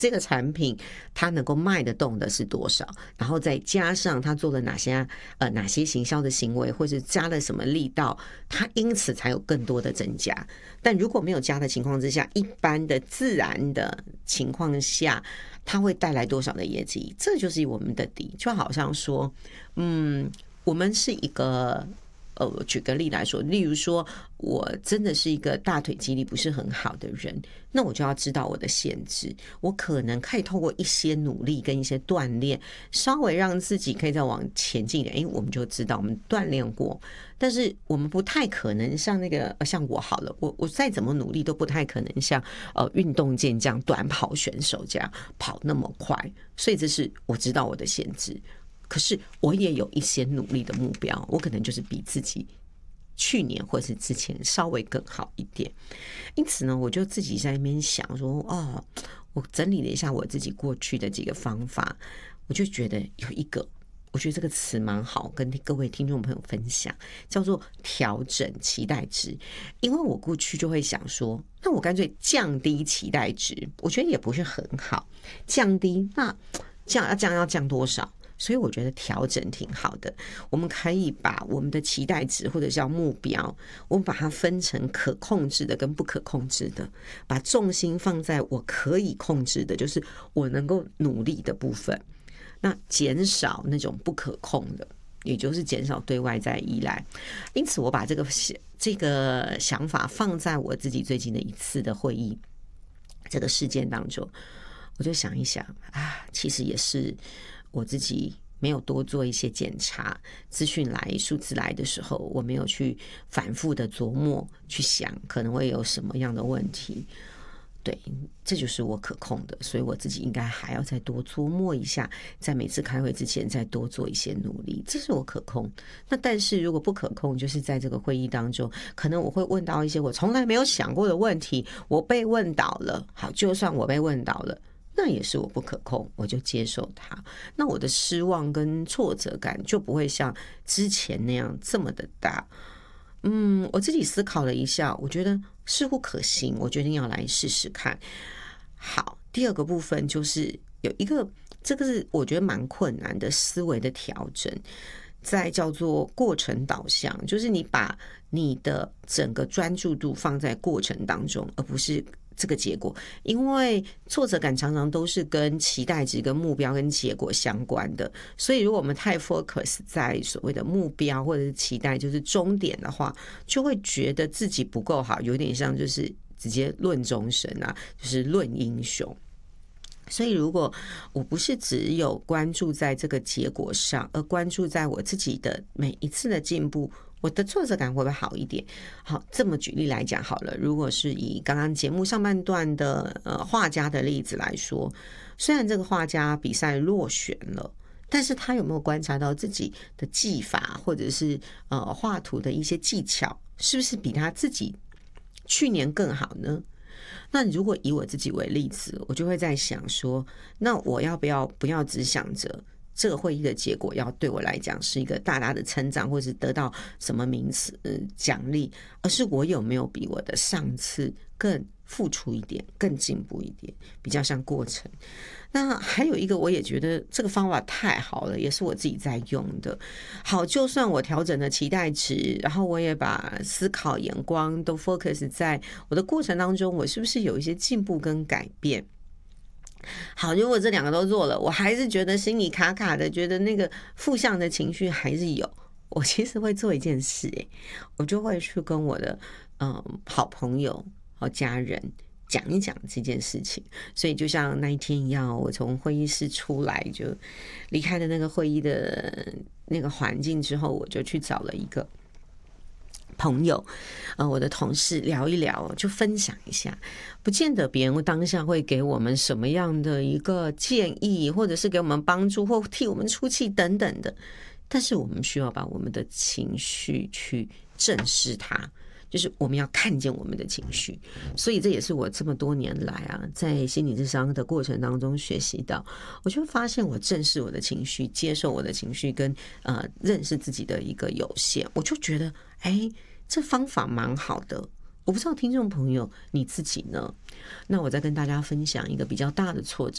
这个产品它能够卖得动的是多少，然后再加上它做了哪些行销的行为，或是加了什么力道，它因此才有更多的增加。但如果没有加的情况之下，一般的自然的情况下，它会带来多少的业绩，这就是我们的底。就好像说我们是一个举个例来说，例如说我真的是一个大腿肌力不是很好的人，那我就要知道我的限制，我可能可以透过一些努力跟一些锻炼，稍微让自己可以再往前进一点。我们就知道我们锻炼过，但是我们不太可能像像我好了，我再怎么努力都不太可能像运动健将短跑选手这样跑那么快，所以这是我知道我的限制。可是我也有一些努力的目标，我可能就是比自己去年或是之前稍微更好一点。因此呢，我就自己在那边想说，我整理了一下我自己过去的几个方法，我就觉得有一个，我觉得这个词蛮好，跟各位听众朋友分享，叫做调整期待值。因为我过去就会想说，那我干脆降低期待值，我觉得也不是很好。降低，那要降多少？所以我觉得调整挺好的，我们可以把我们的期待值或者叫目标，我们把它分成可控制的跟不可控制的，把重心放在我可以控制的，就是我能够努力的部分，那减少那种不可控的，也就是减少对外在依赖。因此我把这个想法放在我自己最近的一次的会议这个事件当中，我就想一想其实也是我自己没有多做一些检查，资讯来数字来的时候，我没有去反复的琢磨去想可能会有什么样的问题。对，这就是我可控的，所以我自己应该还要再多琢磨一下，在每次开会之前再多做一些努力，这是我可控。那但是如果不可控，就是在这个会议当中，可能我会问到一些我从来没有想过的问题，我被问倒了。好，就算我被问倒了，那也是我不可控，我就接受它。那我的失望跟挫折感就不会像之前那样这么的大。我自己思考了一下，我觉得似乎可行，我决定要来试试看。好，第二个部分就是有一个，这个是我觉得蛮困难的思维的调整，在叫做过程导向，就是你把你的整个专注度放在过程当中，而不是这个结果。因为挫折感常常都是跟期待值、跟目标、跟结果相关的，所以如果我们太 focus 在所谓的目标或者是期待，就是终点的话，就会觉得自己不够好，有点像就是直接论终身就是论英雄。所以如果我不是只有关注在这个结果上，而关注在我自己的每一次的进步，我的挫折感会不会好一点？好，这么举例来讲好了，如果是以刚刚节目上半段的画家的例子来说，虽然这个画家比赛落选了，但是他有没有观察到自己的技法或者是画图的一些技巧，是不是比他自己去年更好呢？那如果以我自己为例子，我就会在想说，那我要不要只想着这个会议的结果要对我来讲是一个大大的成长，或是得到什么名词奖励，而是我有没有比我的上次更付出一点，更进步一点，比较像过程。那还有一个，我也觉得这个方法太好了，也是我自己在用的。好，就算我调整了期待值，然后我也把思考眼光都 focus 在我的过程当中，我是不是有一些进步跟改变？好，如果这两个都做了，我还是觉得心里卡卡的，觉得那个负向的情绪还是有。我其实会做一件事，我就会去跟我的好朋友和家人讲一讲这件事情。所以就像那一天一样，我从会议室出来，就离开了那个会议的那个环境之后，我就去找了一个朋友，我的同事聊一聊，就分享一下，不见得别人当下会给我们什么样的一个建议，或者是给我们帮助，或替我们出气等等的，但是我们需要把我们的情绪去正视它，就是我们要看见我们的情绪。所以这也是我这么多年来在心理咨商的过程当中学习到，我就发现我正视我的情绪，接受我的情绪，跟认识自己的一个有限，我就觉得这方法蛮好的。我不知道听众朋友你自己呢？那我再跟大家分享一个比较大的挫折。